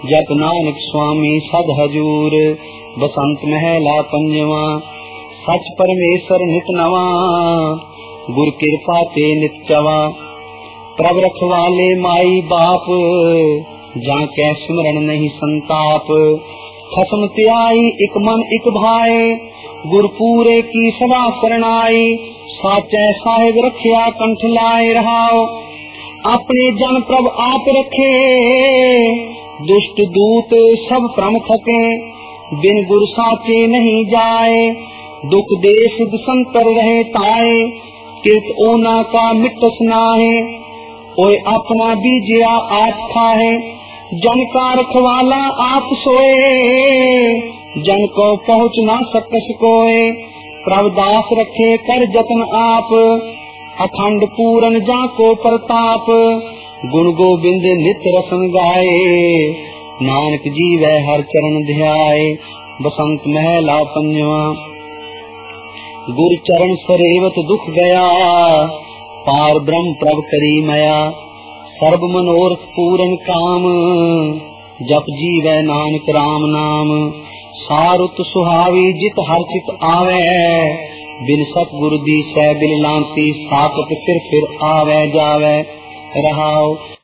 जप नानक स्वामी सद हजूर। बसंत महला पंजवा। सच परमेश्वर नित नवा, गुर कृपा ते नित चवा। प्रभ रखवाले माई बाप, जा कै सिमरन नहीं संताप। खसम त्याई एक मन एक भाए, गुरपूरे की सदा शरणाई। साचै साहिब रखिया कंठ लाए रहाओ, अपने जन प्रभ आप रखे। दुष्ट दूत सब प्रम थके, बिन गुर साचे नहीं जाए। दुख देश संतर रहे ताए, कित ओना का मिटस नाहे। ओए अपना बीजिया आप खाए, जन का रखवाला आप सोए। जन को पहुँच ना सकस कोय, प्रभदास रखे कर जतन आप। अखंड पूरन जाको प्रताप, गुण गोबिंद नित रसन गाए। नानक जीवै हर चरण ध्याए। बसंत महला पंजवा। गुर चरण सरेवत दुख गया, पार ब्रह्म प्रभ करी मया। सर्ब मनोरथ पूरन काम, जप जीवै नानक राम नाम। सारुत सुहावी जित हर चित आवे, बिन सतगुरु दी सै बिल लांती। साकत फिर आवे जावे रहाओ।